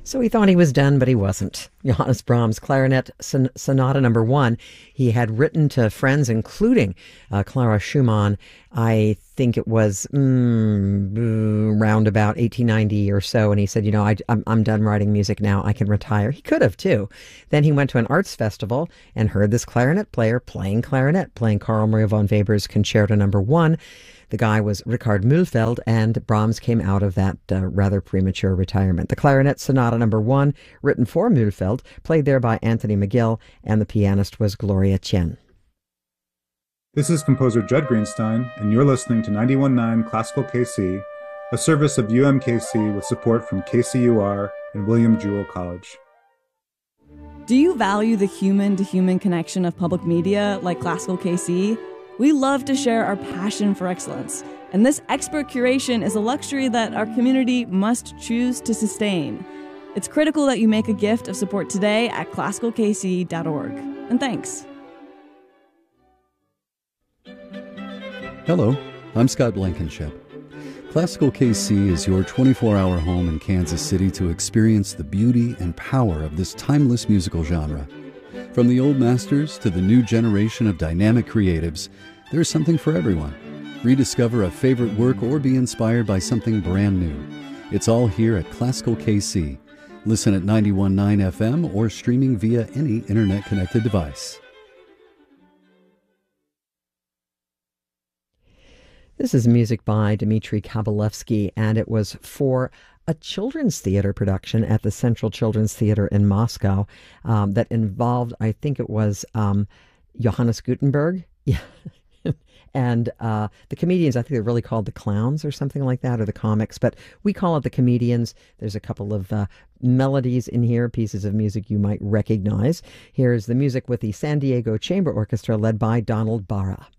So he thought he was done, but he wasn't. Johannes Brahms, Clarinet Sonata Number 1. He had written to friends, including Clara Schumann. I think it was around about 1890 or so, and he said, I'm done writing music now. I can retire. He could have, too. Then he went to an arts festival and heard this clarinet player playing clarinet, playing Carl Maria von Weber's Concerto Number 1. The guy was Richard Mühlfeld, and Brahms came out of that rather premature retirement. The Clarinet Sonata Number 1, written for Mühlfeld, played there by Anthony McGill, and the pianist was Gloria Tjen. This is composer Judd Greenstein, and you're listening to 91.9 Classical KC, a service of UMKC with support from KCUR and William Jewell College. Do you value the human-to-human connection of public media like Classical KC? We love to share our passion for excellence, and this expert curation is a luxury that our community must choose to sustain. It's critical that you make a gift of support today at classicalkc.org. And thanks. Hello, I'm Scott Blankenship. Classical KC is your 24-hour home in Kansas City to experience the beauty and power of this timeless musical genre. From the old masters to the new generation of dynamic creatives, there's something for everyone. Rediscover a favorite work or be inspired by something brand new. It's all here at Classical KC. Listen at 91.9 FM or streaming via any internet-connected device. This is music by Dmitri Kabalevsky, and it was for a children's theater production at the Central Children's Theater in Moscow that involved, I think it was Johannes Gutenberg. Yeah. And the comedians, I think they're really called the clowns or something like that, or the comics, but we call it the comedians. There's a couple of melodies in here, pieces of music you might recognize. Here's the music with the San Diego Chamber Orchestra led by Donald Barra.